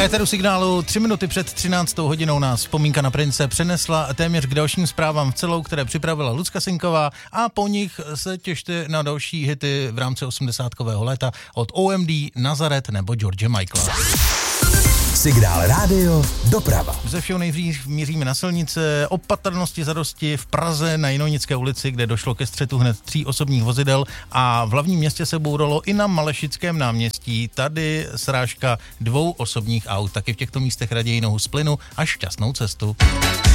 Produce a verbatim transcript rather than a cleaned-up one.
éteru Signálu tři minuty před třináctou hodinou nás Vzpomínka na prince přenesla téměř k dalším zprávám v celou, které připravila Lucka Sinková, a po nich se těšte na další hity v rámci osmdesátkového léta od O M D, Nazaret nebo George Michaela. Signál rádio doprava. Ze všeho nejdřív míříme na silnice. Opatrnosti zadosti v Praze na Jinonické ulici, kde došlo ke střetu hned tří osobních vozidel a v hlavním městě se bouralo i na Malešickém náměstí. Tady srážka dvou osobních aut. Taky v těchto místech raději nohu z plynu a šťastnou cestu.